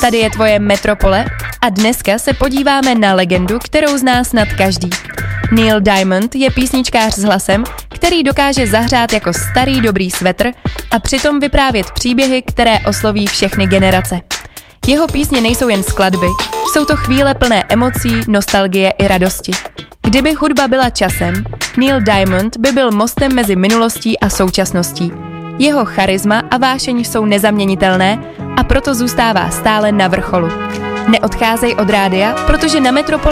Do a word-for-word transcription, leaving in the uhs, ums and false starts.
Tady je tvoje metropole a dneska se podíváme na legendu, kterou zná snad každý. Neil Diamond je písničkář s hlasem, který dokáže zahřát jako starý dobrý svetr a přitom vyprávět příběhy, které osloví všechny generace. Jeho písně nejsou jen skladby, jsou to chvíle plné emocí, nostalgie i radosti. Kdyby hudba byla časem, Neil Diamond by byl mostem mezi minulostí a současností. Jeho charisma a vášeň jsou nezaměnitelné a proto zůstává stále na vrcholu. Neodcházej od rádia, protože na Metropoli